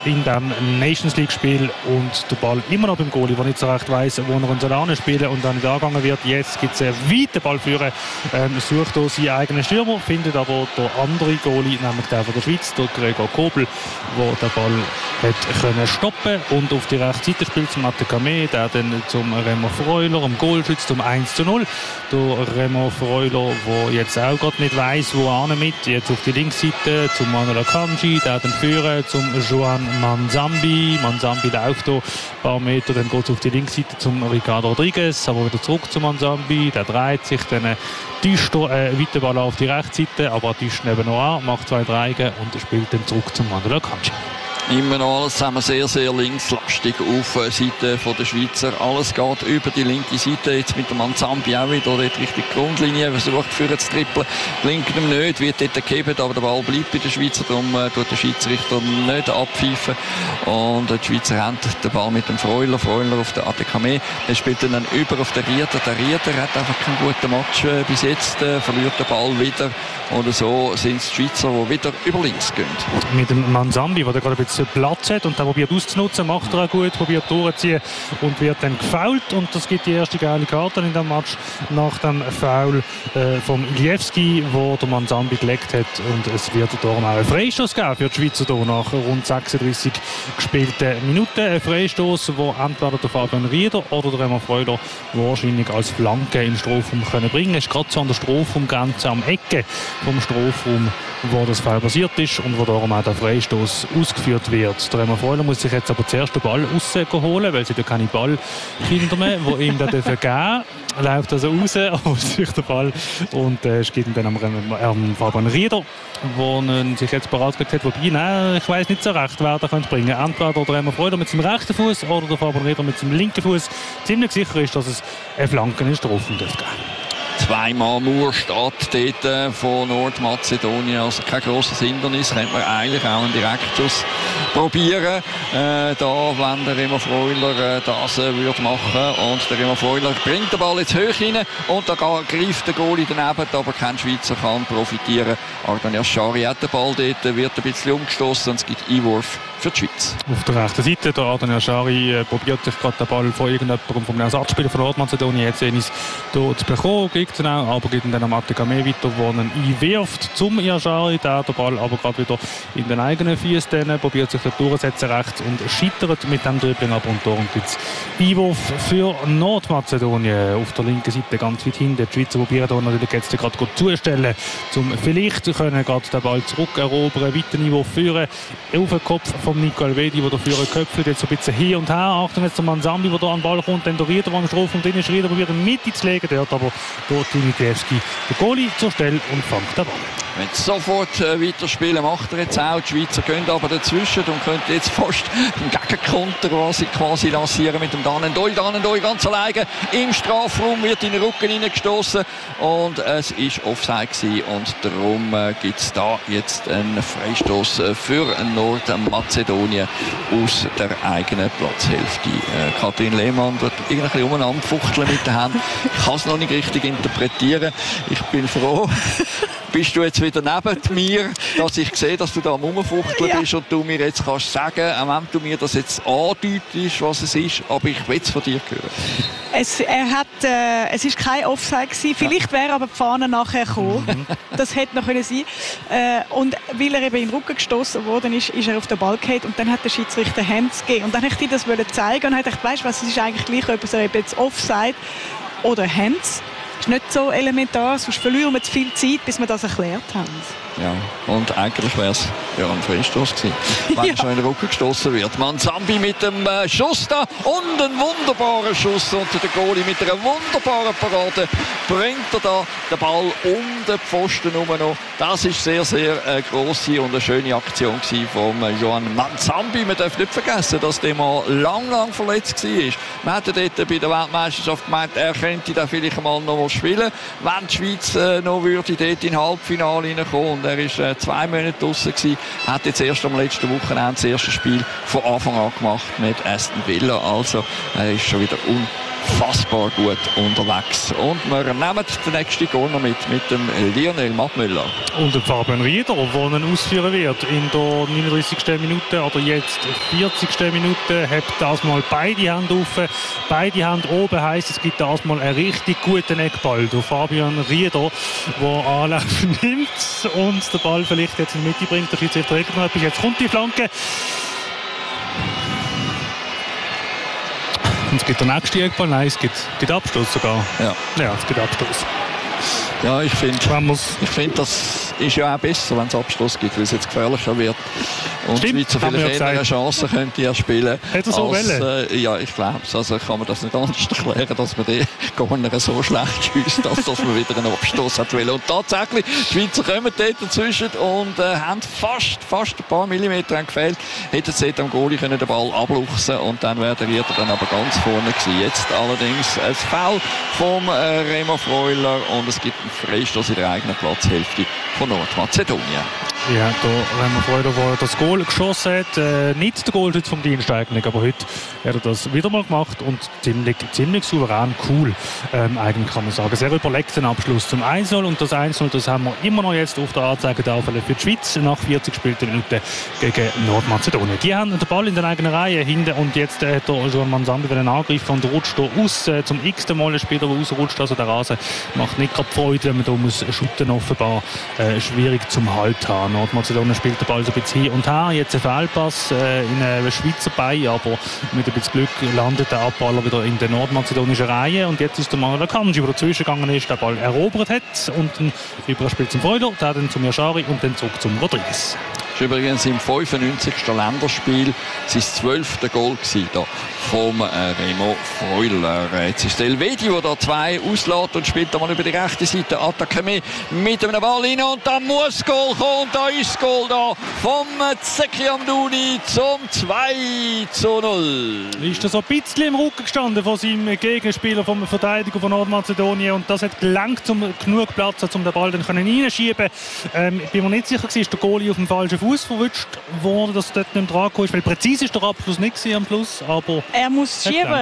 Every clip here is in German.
in dem Nations League-Spiel und der Ball immer noch beim Goalie, der nicht so recht weiss, wo er ihn spielen und dann nicht angegangen wird. Jetzt gibt es einen weiten Ball führen, sucht hier seinen eigenen Stürmer, findet aber der andere Goalie, nämlich der von der Schweiz, der Gregor Kobel, der den Ball hat können stoppen und auf die rechte Seite spielt zum Mate Kame, der dann zum Remo Freuler, am Goal schützt, um 1:0. Der Remo Freuler, der jetzt auch gerade nicht weiss, wo er mit, jetzt auf die linke Seite zum Manuel Akanji, der dann führen zum Joan Manzambi. Manzambi läuft hier ein paar Meter, dann geht es auf die linke Seite zum Ricardo Rodriguez, aber wieder zurück zu Manzambi. Der dreht sich, dann täuscht er weiter Ball auf die rechte Seite, aber täuscht neben noch an, macht 2 Dreigen und spielt dann zurück zum Manuel Akanji. Immer noch alles zusammen sehr, sehr linkslastig auf der Seite der Schweizer. Alles geht über die linke Seite. Jetzt mit dem Manzambi auch wieder dort Richtung Grundlinie. Versucht führen zu trippeln. Gelingt ihm nicht. Wird dort gegeben, aber der Ball bleibt bei den Schweizer. Darum tut der Schiedsrichter nicht abpfeifen. Und die Schweizer haben den Ball mit dem Freuler. Freuler auf der Adekame. Er spielt dann über auf den Rieder. Der Rieder hat einfach keinen guten Match bis jetzt. Verliert den Ball wieder. Und so sind es die Schweizer, die wieder über links gehen. Mit dem Manzambi, der gerade ein bisschen Platz hat und der probiert auszunutzen, macht er auch gut, probiert durchzuziehen und wird dann gefoult. Und das gibt die erste gelbe Karte in dem Match nach dem Foul von Ilievski, wo der Manzambi gelegt hat. Und es wird darum auch einen Freistoß geben für die Schweizer hier nach rund 36 gespielten Minuten. Ein Freistoß, wo entweder der Fabian Rieder oder der Remo Freuler wahrscheinlich als Flanke in den Strafraum können bringen. Es ist gerade so an der Strafraumgrenze am Ecke vom Strafraum, wo das Foul passiert ist und wo darum auch der Freistoß ausgeführt wird. Der Remo Freuler muss sich jetzt aber zuerst den Ball rausholen, weil sie da keine Ballkinder mehr, die ihm da geben dürfen. Er läuft also raus, holt sich den Ball und es geht ihn dann am Fabian Rieder, der sich jetzt bereit gelegt hat. Wobei, nein, ich weiss nicht so recht, wer da bringen könnte. Entweder der Remo Freuler mit seinem rechten Fuß oder der Fabian Rieder mit seinem linken Fuß. Ziemlich sicher ist, dass es eine Flanke in den Strafraum geben dürfte. Zweimal Mauer steht dort von Nordmazedonien, also kein grosses Hindernis, könnte man eigentlich auch einen Direktschuss probieren, da wenn der Remo Freuler das würde machen. Und der Remo Freuler bringt den Ball jetzt hoch rein und da greift der Goalie daneben, aber kein Schweizer kann profitieren. Ardan Yashari hat den Ball dort, wird ein bisschen umgestoßen und es gibt Einwurf für die Schweiz. Auf der rechten Seite, der Ardan Yashari probiert sich gerade den Ball von irgendjemandem, vom Ersatzspieler von Nordmazedonien jetzt hier zu bekommen, kriegt ihn auch, aber geht ihn dann am Adekame weiter, der ihn einwirft zum Yashari, der Ball aber gerade wieder in den eigenen Füßen, probiert sich durchzusetzen rechts und scheitert mit dem Dribbling ab und darum gibt es Einwurf für Nordmazedonien auf der linken Seite ganz weit hinten. Die Schweizer probieren hier natürlich jetzt gerade gut zustellen, um vielleicht können gerade den Ball zurückerobern, weiter Einwurf führen auf den Kopf von Nico Elvedi, der dafür köpft, jetzt so ein bisschen hin und her. Achtung jetzt der Manzambi, der da an den Ball kommt, dann der Rieder, der am Strafraum drin ist. Rieder probiert in die Mitte zu legen, dort aber dort Ilievski der Goalie zur Stelle und fängt den Ball. Wenn sie sofort weiterspielen, macht er jetzt auch. Die Schweizer gehen aber dazwischen und können jetzt fast einen Gegenkonter, was sie quasi lancieren mit dem Danendoi. Danendoi ganz alleine im Strafraum, wird in den Rücken hineingestoßen und es war Offside gewesen und darum gibt es da jetzt einen Freistoß für Nordmazedonien aus der eigenen Platzhälfte. Kathrin Lehmann wird irgendwie umeinander fuchteln mit den Händen. Ich kann es noch nicht richtig interpretieren. Ich bin froh. Bist du jetzt wieder neben mir, dass ich sehe, dass du da am Rumfuchteln bist und du mir jetzt kannst sagen, auch wenn du mir das jetzt andeutest, was es ist, aber ich will es von dir hören. Es ist kein Offside gewesen. Vielleicht wäre aber die Fahne nachher gekommen. Das hätte noch können sein. Und weil er eben in den Rücken gestoßen worden ist, ist er auf den Ball gefallen und dann hat der Schiedsrichter Hands gegeben. Und dann wollte ich dir das zeigen und habe gedacht, weißt du was, es ist eigentlich gleich, ob es jetzt Offside oder Hands. Das ist nicht so elementar, sonst verlieren wir zu viel Zeit, bis wir das erklärt haben. Ja, und eigentlich wäre es ja ein Freistoß gewesen, wenn schon in den Rücken gestoßen wird. Manzambi mit dem Schuss da und einen wunderbaren Schuss unter den Goalie mit einer wunderbaren Parade bringt er da den Ball um den Pfosten herum noch. Das ist sehr, sehr grosse und eine schöne Aktion von Joan Manzambi. Man darf nicht vergessen, dass der mal lang verletzt war. Man hatte dort bei der Weltmeisterschaft gemeint, er könnte da vielleicht mal noch spielen, wenn die Schweiz noch würde dort in Halbfinale hineinkommen. Er war 2 Monate draussen, hat jetzt erst am letzten Wochenende das erste Spiel von Anfang an gemacht mit Aston Villa. Also er ist schon wieder fassbar gut unterwegs. Und wir nehmen den nächsten Goal noch mit dem Lionel Mattmüller. Und dem Fabian Rieder, der ihn ausführen wird in der 39. Minute oder jetzt 40. Minute, hat das mal beide Hände auf, beide Hände oben, heisst, es gibt das mal einen richtig guten Eckball. Der Fabian Rieder, der Anlauf nimmt und den Ball vielleicht jetzt in die Mitte bringt. Der Schiedsrichter regelt noch etwas. Jetzt kommt die Flanke. Und es gibt den nächsten Eckball. Nein, es gibt Abstoß sogar. Ja, es gibt Abstoß. Ja, ich finde, das ist ja auch besser, wenn es Abschluss gibt, weil es jetzt gefährlicher wird. Und die Schweizer vielleicht eher Chancen könnte er spielen. Hat er so wollen? Ja, ich glaube es. Also kann man das nicht anders erklären, dass man den Corner so schlecht schießt, dass man wieder einen Abstoß hat wollen. Und tatsächlich, die Schweizer kommen dort dazwischen und haben fast ein paar Millimeter gefehlt. Hätten sie am Goalie können den Ball abluchsen und dann wäre der Rieder dann aber ganz vorne gewesen. Jetzt allerdings ein Foul vom Remo Freuler und es gibt einen Freistoß in der eigenen Platzhälfte von Nordmazedonien. Ja, da Remo Freuler, der das Goal geschossen hat, nicht der Goal vom Dienst eigentlich, aber heute hat er das wieder mal gemacht und ziemlich souverän, cool, eigentlich kann man sagen. Sehr überlegten Abschluss zum 1-0 und das 1-0, das haben wir immer noch jetzt auf der Anzeigetafel für die Schweiz nach 40 gespielten Minuten gegen Nordmazedonien. Die haben den Ball in der eigenen Reihe hinten und jetzt hat der Joan Manzambi einen Angriff und rutscht da aus, zum x-ten Mal ein Spieler, der rausrutscht, also der Rasen macht nicht gerade Freude, wenn man da muss shooten, offenbar schwierig zum Halt haben. Nordmazedonien spielt den Ball so ein bisschen hin und her. Jetzt ein Fehlpass in einen Schweizer Bein, aber mit ein bisschen Glück landet der Abballer wieder in der nordmazedonischen Reihe. Und jetzt ist der Manuel Akanji, der dazwischen gegangen ist, den Ball erobert hat und dann überspielt zum Freuler, dann zum Yashari und dann zurück zum Rodriguez. Das war übrigens im 95. Länderspiel sein 12. Goal da vom Remo Freuler. Jetzt ist Elvedi, der da 2 auslässt und spielt einmal über die rechte Seite. Atakame mit einem Ball rein und da muss Goal kommen. Und da ist das Goal da vom Zeki Amdouni zum 2-0. Ist das so ein bisschen im Rücken gestanden von seinem Gegenspieler, vom Verteidiger von Nordmazedonien und das hat gelangt, um genug Platz um den Ball dann reinschieben. Ich bin mir nicht sicher, ist der Goalie auf dem falschen Fuß verwutscht worden, dass dort nicht dran gekommen ist, weil präzise ist der Abschluss nicht am Schluss, aber er muss schieben.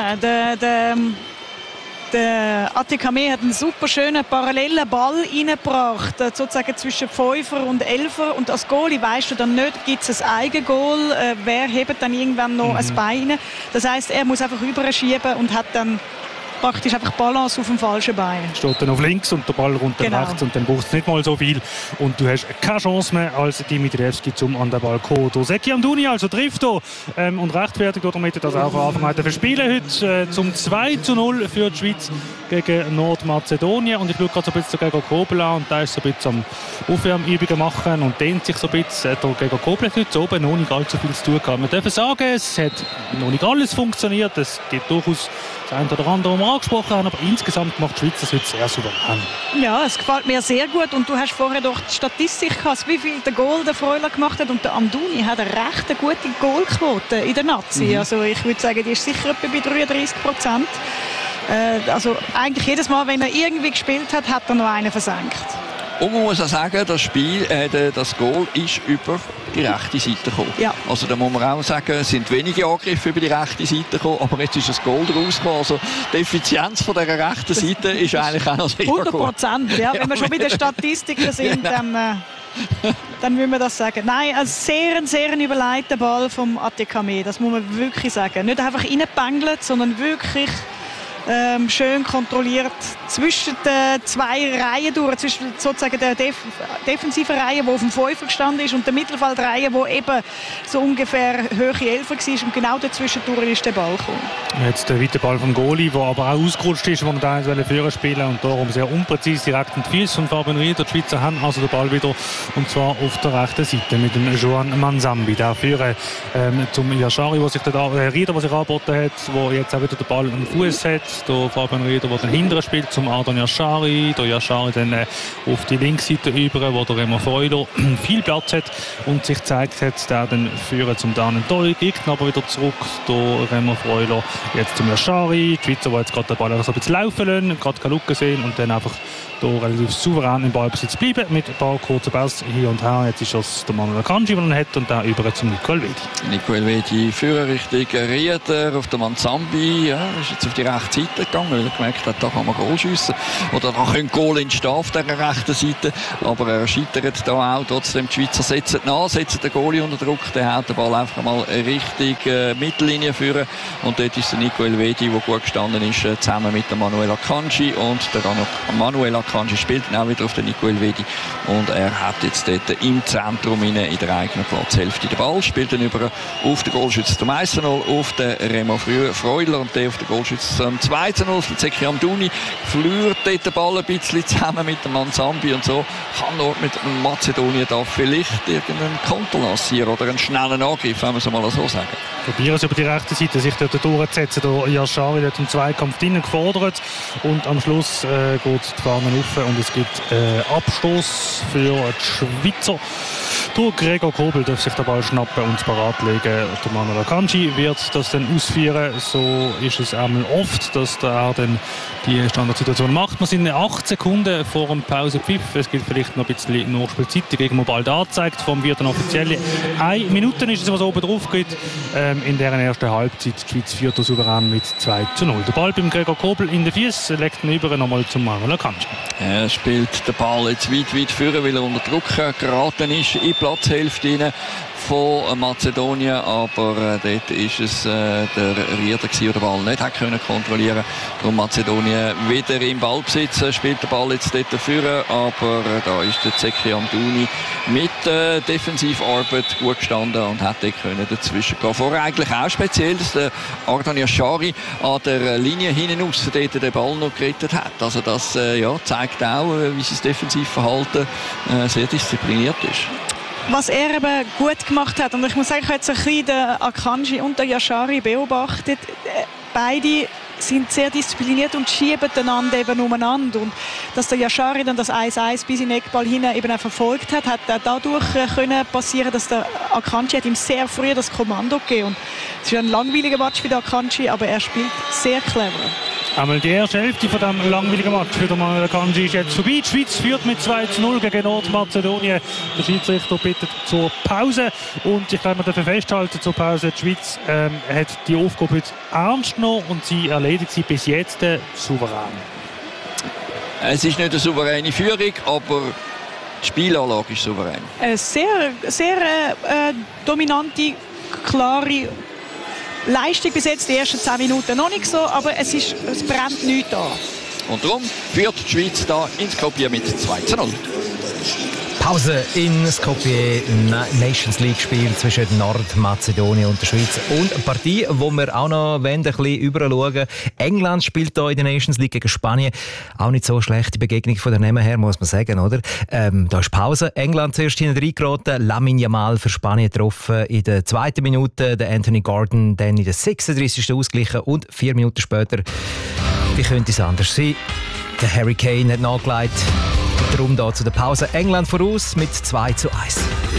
Der Atakame hat einen super schönen parallelen Ball reingebracht, sozusagen zwischen 5er und 11er. Und als Goalie weisst du dann nicht, gibt es ein Eigengoal, wer hebt dann irgendwann noch ein Bein. Das heisst, er muss einfach rüberschieben und hat dann praktisch einfach Balance auf dem falschen Bein. Steht dann auf links und der Ball runter rechts und dann braucht es nicht mal so viel und du hast keine Chance mehr als Dimitrievski zum an den Ball kommen. Zeki Amdouni also trifft hier und rechtfertigt damit das auch von Anfang an verspielen heute zum 2-0 für die Schweiz gegen Nordmazedonien und ich schaue gerade so ein bisschen gegen Kobel an und da ist so ein bisschen am Aufwärmübungen machen und dehnt sich so ein bisschen. Gegen Kobel heute oben noch nicht allzu viel zu tun gehabt. Wir dürfen sagen, es hat noch nicht alles funktioniert, es gibt durchaus das eine oder andere, was wir angesprochen haben, aber insgesamt macht die Schweiz das heute sehr souverän. Ja, es gefällt mir sehr gut und du hast vorher doch die Statistik gehabt, wie viel der Goal der Freuler gemacht hat und der Amdouni hat eine recht gute Goalquote in der Nazi. Also ich würde sagen, die ist sicher etwa bei 33%. Also eigentlich jedes Mal, wenn er irgendwie gespielt hat, hat er noch einen versenkt. Und man muss auch sagen, das Spiel, das Goal ist über die rechte Seite gekommen. Ja. Also da muss man auch sagen, es sind wenige Angriffe über die rechte Seite gekommen, aber jetzt ist ein Goal daraus gekommen. Also die Effizienz von dieser rechten Seite ist eigentlich auch noch sehr gut. 100%, ja. Wenn wir schon bei den Statistiken sind, dann müssen wir das sagen. Nein, ein sehr überlegter Ball vom Atakame, das muss man wirklich sagen. Nicht einfach reingebängelt, sondern wirklich schön kontrolliert zwischen den 2 Reihen durch, zwischen sozusagen der defensiven Reihe, die auf dem 5er gestanden ist, und der Mittelfeldreihe, die eben so ungefähr Höhe 11 war, und genau dazwischen ist der Ball gekommen. Jetzt der weite Ball vom Goalie, der aber auch ausgerutscht ist, wo er da führen spielen und darum sehr unpräzise direkt in die Füße von Fabian Rieder. Die Schweizer haben also den Ball wieder, und zwar auf der rechten Seite mit dem Joan Manzambi. Der führen zum Yashari, Rieder, der sich angeboten hat, der jetzt auch wieder den Ball am Fuß hat. Der Fabian Rieder, der den hinteren spielt, zum Adon Yashari. Der Yashari dann auf die Linksseite über, wo der Remo Freuler viel Platz hat und sich gezeigt hat, der dann führen zum Danen Toll, gibt aber wieder zurück. Der Remo Freuler jetzt zum Yashari. Die Schweizer, die jetzt gerade den Ball so ein bisschen laufen lassen, gerade keine Lücke sehen und dann einfach hier relativ souverän im Ballbesitz bleiben, mit ein paar kurzen Pässen hier und her. Jetzt ist es der Manuel Akanji, der ihn hat, und dann über zum Nico Elvedi. Nico Elvedi führen Richtung Rieder auf der Manzambi. Ja, ist jetzt auf die rechte Seite gegangen, weil er gemerkt hat, da kann man Goal schiessen. Oder da können Goal entstehen auf der rechten Seite. Aber er scheitert da auch. Trotzdem, die Schweizer setzen nach, setzen den Goalie unter Druck. Der haut den Ball einfach mal Richtung Mittellinie führen. Und dort ist der Nico Elvedi, der gut gestanden ist, zusammen mit dem Manuel Akanji. Und der Manuel Akanji spielt dann auch wieder auf den Nico Elvedi. Und er hat jetzt dort im Zentrum in der eigenen Platzhälfte den Ball. Spielt dann über auf den Goalschütze zum 1-0, auf den Remo Freuler und der auf den Goalschütze zum 2-0. Der Zeki Amdouni verliert dort den Ball ein bisschen zusammen mit dem Manzambi und so kann dort mit Mazedonien da vielleicht irgendeinen Konter lancieren oder einen schnellen Angriff, wenn wir es mal so sagen. Probieren es über die rechte Seite, sich dort durchzusetzen. Der Yashari hat im Zweikampf drinnen gefordert und am Schluss geht die Fahne rauf und es gibt Abstoß für die Schweizer. Der Gregor Kobel darf sich den Ball schnappen und parat legen. Der Manuel Akanji wird das dann ausführen. So ist es einmal oft, dass er dann die Standardsituation macht. Wir sind 8 Sekunden vor dem Pausepfiff. Es gibt vielleicht noch ein bisschen Nachspielzeit. Die Gegner bald angezeigt. Vom wird dann offiziell 1 Minute ist es, was oben drauf geht. In der ersten Halbzeit die Schweiz führt souverän mit 2-0. Der Ball beim Gregor Kobel in den Füßen, legt ihn über nochmal zum Manuel Akanji. Er spielt den Ball jetzt weit führen, weil er unter Druck geraten ist in die Platzhälfte von Mazedonien, aber dort ist es der Rieder, der den Ball nicht hat können kontrollieren. Darum Mazedonien wieder im Ballbesitz, spielt den Ball jetzt dort führen, aber da ist der Zeki Amdouni mit Defensivarbeit gut gestanden und hat dort können dazwischen gehen. Vorher eigentlich auch speziell, dass der Ardan Yashari an der Linie hinten raus dort den Ball noch gerettet hat. Also das zeigt auch, wie sein Defensivverhalten sehr diszipliniert ist. Was er eben gut gemacht hat, und ich muss sagen, ich habe jetzt ein bisschen den Akanji und den Yashari beobachtet, beide sind sehr diszipliniert und schieben einander eben umeinander. Und dass der Yashari dann das 1-1 bis in den Eckball hinein eben auch verfolgt hat, hat auch dadurch können passieren, dass der Akanji hat ihm sehr früh das Kommando gegeben. Und es ist ein langweiliger Match für den Akanji, aber er spielt sehr clever. Einmal die erste Hälfte von diesem langweiligen Match für den Manuel Akanji ist jetzt vorbei. Die Schweiz führt mit 2-0 gegen Nordmazedonien. Der Schiedsrichter bittet zur Pause. Und ich glaube, man darf festhalten zur Pause. Die Schweiz hat die Aufgabe jetzt ernst genommen und sie erledigt sie bis jetzt souverän. Es ist nicht eine souveräne Führung, aber die Spielanlage ist souverän. Eine sehr dominante, klare Leistung bis jetzt, die ersten 10 Minuten noch nicht so, aber es brennt nichts an. Und darum führt die Schweiz da in Skopje mit 2-0. Pause in Skopje, Nations League Spiel zwischen Nordmazedonien und der Schweiz. Und eine Partie, wo wir auch noch ein bisschen überschauen. England spielt hier in der Nations League gegen Spanien. Auch nicht so schlechte Begegnung von der Namen her, muss man sagen, oder? Da ist Pause. England zuerst hinten reingeraten. Lamine Yamal für Spanien getroffen. In der 2. Minute der Anthony Gordon, dann in der 36. ausgeglichen. Und 4 Minuten später, wie könnte es anders sein? Der Harry Kane hat nachgelegt. Darum da zu der Pause. England voraus mit 2-1.